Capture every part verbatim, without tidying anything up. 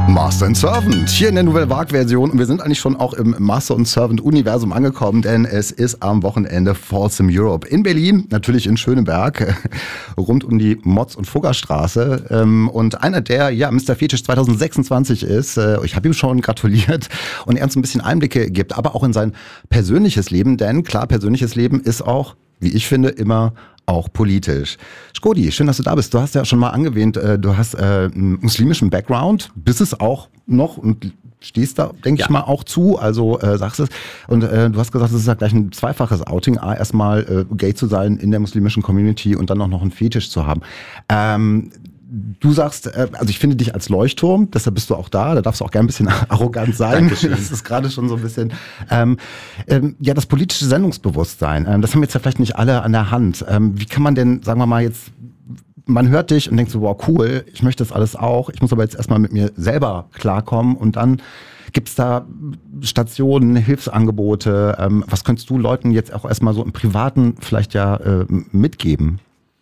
Master and Servant, hier in der Nouvelle Vague-Version. Und wir sind eigentlich schon auch im Master and Servant-Universum angekommen, denn es ist am Wochenende Folsom Europe in Berlin, natürlich in Schöneberg, rund um die Motz- und Fuggerstraße. Und einer, der ja Mister Fetisch zwanzig sechsundzwanzig ist, ich habe ihm schon gratuliert, und er uns ein bisschen Einblicke gibt, aber auch in sein persönliches Leben, denn klar, persönliches Leben ist auch, wie ich finde, immer auch politisch. Shkodi, schön, dass du da bist. Du hast ja schon mal angewähnt, du hast einen muslimischen Background, bist es auch noch und stehst da, denke ja. ich mal, auch zu, also äh, sagst es. Und äh, du hast gesagt, es ist ja gleich ein zweifaches Outing, A, erstmal äh, gay zu sein in der muslimischen Community und dann auch noch einen Fetisch zu haben. Ähm, Du sagst, also ich finde dich als Leuchtturm, deshalb bist du auch da, da darfst du auch gerne ein bisschen arrogant sein. Dankeschön. Das ist gerade schon so ein bisschen, ähm, ähm, ja, das politische Sendungsbewusstsein, ähm, das haben jetzt ja vielleicht nicht alle an der Hand. Ähm, wie kann man denn, sagen wir mal jetzt, man hört dich und denkt so, wow, cool, ich möchte das alles auch, ich muss aber jetzt erstmal mit mir selber klarkommen, und dann gibt's da Stationen, Hilfsangebote, ähm, was könntest du Leuten jetzt auch erstmal so im Privaten vielleicht ja äh, mitgeben?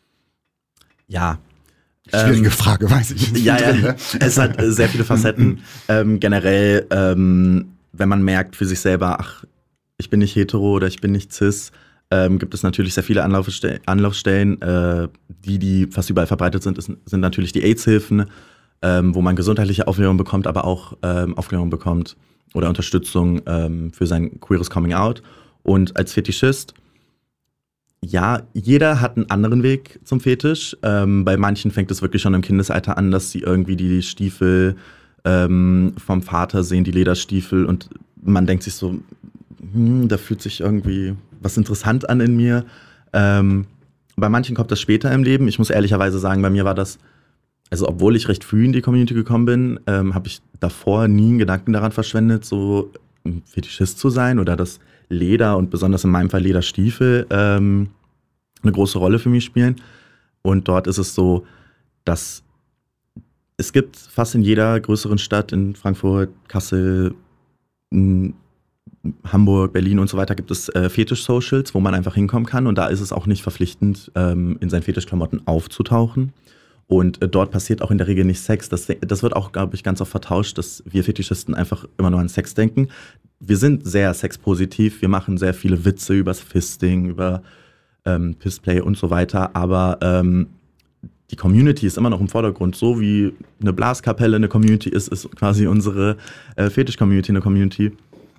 Ja, Schwierige ähm, Frage, weiß ich nicht. Ja, ja, drin, ne? Es hat sehr viele Facetten. ähm, generell, ähm, wenn man merkt für sich selber, ach, ich bin nicht hetero oder ich bin nicht cis, ähm, gibt es natürlich sehr viele Anlaufstellen. Anlaufstellen äh, die, die fast überall verbreitet sind, ist, sind natürlich die AIDS-Hilfen, ähm, wo man gesundheitliche Aufklärung bekommt, aber auch ähm, Aufklärung bekommt oder Unterstützung ähm, für sein queeres Coming-out. Und als Fetischist, ja, jeder hat einen anderen Weg zum Fetisch. Ähm, bei manchen fängt es wirklich schon im Kindesalter an, dass sie irgendwie die Stiefel ähm, vom Vater sehen, die Lederstiefel, und man denkt sich so, hm, da fühlt sich irgendwie was interessant an in mir. Ähm, bei manchen kommt das später im Leben. Ich muss ehrlicherweise sagen, bei mir war das, also obwohl ich recht früh in die Community gekommen bin, ähm, habe ich davor nie einen Gedanken daran verschwendet, so ein Fetischist zu sein oder das Leder und besonders in meinem Fall Lederstiefel ähm, eine große Rolle für mich spielen. Und dort ist es so, dass es gibt fast in jeder größeren Stadt, in Frankfurt, Kassel, in Hamburg, Berlin und so weiter, gibt es äh, Fetisch-Socials, wo man einfach hinkommen kann. Und da ist es auch nicht verpflichtend, ähm, in seinen Fetischklamotten aufzutauchen. Und äh, dort passiert auch in der Regel nicht Sex. Das, das wird auch, glaube ich, ganz oft vertauscht, dass wir Fetischisten einfach immer nur an Sex denken. Wir sind sehr sexpositiv, wir machen sehr viele Witze übers Fisting, über ähm, Pissplay und so weiter, aber ähm, die Community ist immer noch im Vordergrund. So wie eine Blaskapelle eine Community ist, ist quasi unsere äh, Fetisch-Community eine Community.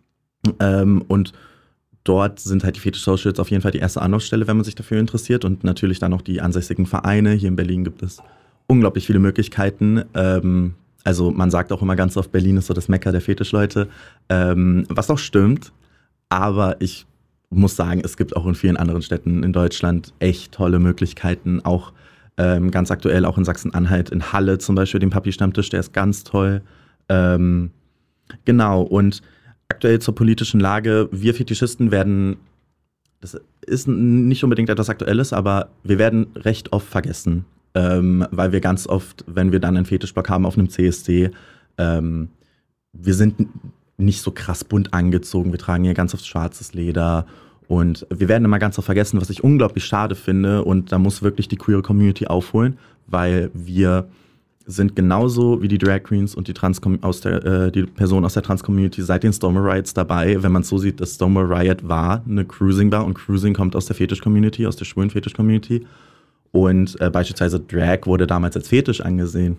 Ähm, und dort sind halt die Fetisch-Socials auf jeden Fall die erste Anlaufstelle, wenn man sich dafür interessiert, und natürlich dann noch die ansässigen Vereine. Hier in Berlin gibt es unglaublich viele Möglichkeiten. Ähm, Also man sagt auch immer ganz oft, Berlin ist so das Mekka der Fetischleute, ähm, was auch stimmt. Aber ich muss sagen, es gibt auch in vielen anderen Städten in Deutschland echt tolle Möglichkeiten. Auch ähm, ganz aktuell auch in Sachsen-Anhalt, in Halle zum Beispiel, den Papi-Stammtisch, der ist ganz toll. Ähm, genau, und aktuell zur politischen Lage, wir Fetischisten werden, das ist nicht unbedingt etwas Aktuelles, aber wir werden recht oft vergessen. Ähm, weil wir ganz oft, wenn wir dann einen Fetischblock haben auf einem C S D, ähm, wir sind nicht so krass bunt angezogen, wir tragen hier ganz oft schwarzes Leder und wir werden immer ganz oft vergessen, was ich unglaublich schade finde, und da muss wirklich die queere Community aufholen, weil wir sind genauso wie die Drag Queens und die, Trans aus der, äh, die Personen aus der Trans-Community seit den Stonewall Riots dabei. Wenn man es so sieht, das Stonewall Riot war eine Cruising-Bar, und Cruising kommt aus der Fetisch-Community, aus der schwulen Fetisch-Community. Und äh, beispielsweise Drag wurde damals als Fetisch angesehen.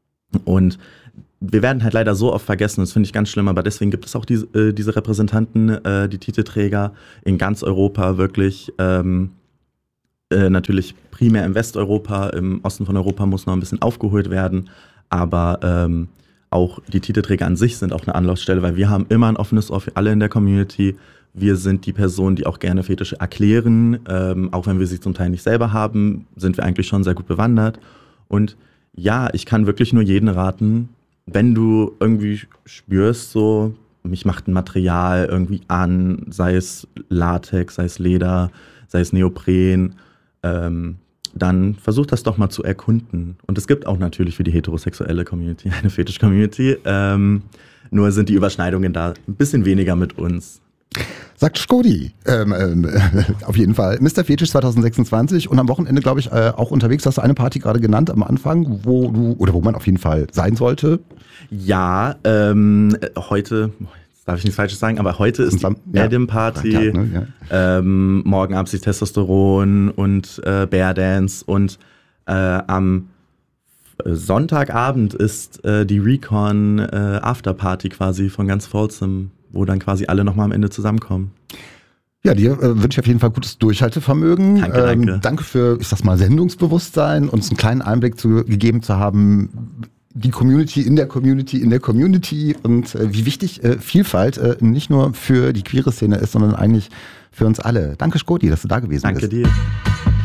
Und wir werden halt leider so oft vergessen, das finde ich ganz schlimm, aber deswegen gibt es auch diese, äh, diese Repräsentanten, äh, die Titelträger in ganz Europa wirklich, ähm, äh, natürlich primär in Westeuropa, im Osten von Europa muss noch ein bisschen aufgeholt werden, aber ähm, auch die Titelträger an sich sind auch eine Anlaufstelle, weil wir haben immer ein offenes Ohr für alle in der Community. Wir sind die Personen, die auch gerne Fetische erklären. Ähm, auch wenn wir sie zum Teil nicht selber haben, sind wir eigentlich schon sehr gut bewandert. Und ja, ich kann wirklich nur jeden raten, wenn du irgendwie spürst, so, mich macht ein Material irgendwie an, sei es Latex, sei es Leder, sei es Neopren, ähm, dann versuch das doch mal zu erkunden. Und es gibt auch natürlich für die heterosexuelle Community eine Fetisch-Community. Ähm, nur sind die Überschneidungen da ein bisschen weniger mit uns. Sagt Skodi. Ähm, ähm, auf jeden Fall. Mister Fetisch zwanzig sechsundzwanzig und am Wochenende, glaube ich, äh, auch unterwegs. Hast du eine Party gerade genannt am Anfang, wo du oder wo man auf jeden Fall sein sollte? Ja, ähm, heute, jetzt darf ich nichts Falsches sagen, aber heute ist die ja. Adam Party. Freitag, ne? Ja. Ähm, morgen Abend ist Testosteron und äh, Bear Dance und äh, am Sonntagabend ist äh, die Recon äh, Afterparty quasi von ganz Folsom, wo dann quasi alle nochmal am Ende zusammenkommen. Ja, dir äh, wünsche ich auf jeden Fall gutes Durchhaltevermögen. Danke, danke. Ähm, danke für, ich sag's mal, Sendungsbewusstsein, uns einen kleinen Einblick zu, gegeben zu haben, die Community in der Community in der Community und äh, wie wichtig äh, Vielfalt äh, nicht nur für die queere Szene ist, sondern eigentlich für uns alle. Danke, Skodi, dass du da gewesen Danke bist. dir.